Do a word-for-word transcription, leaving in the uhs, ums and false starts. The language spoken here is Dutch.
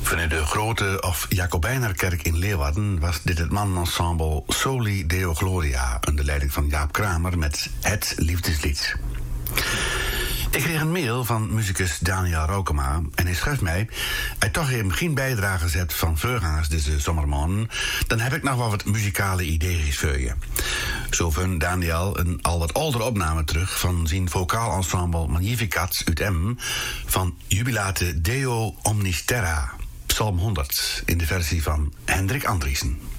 Vanuit de grote of Jacobijnerkerk in Leeuwarden was dit het manensemble Soli Deo Gloria onder leiding van Jaap Kramer met Het Liefdeslied. Ik kreeg een mail van muzikus Daniel Raukema en hij schrijft mij: hij toch even geen bijdrage zet van voorgangers deze zomermaanden, dan heb ik nog wel wat muzikale ideeën voor je. Zo vond Daniel een al wat oudere opname terug van zijn vocaal ensemble Magnificat uit M van Jubilate Deo Omnis Terra, Psalm honderd, in de versie van Hendrik Andriessen.